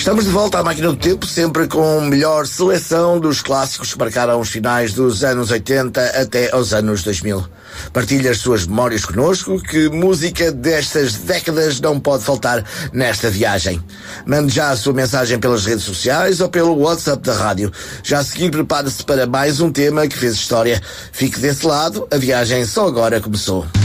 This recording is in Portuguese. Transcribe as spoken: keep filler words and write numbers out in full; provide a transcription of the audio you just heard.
Estamos de volta à máquina do tempo, sempre com melhor seleção dos clássicos que marcaram os finais dos anos oitenta até aos anos dois mil. Partilhe as suas memórias connosco, que música destas décadas não pode faltar nesta viagem. Mande já a sua mensagem pelas redes sociais ou pelo WhatsApp da rádio. Já a seguir, prepare-se para mais um tema que fez história. Fique desse lado, a viagem só agora começou.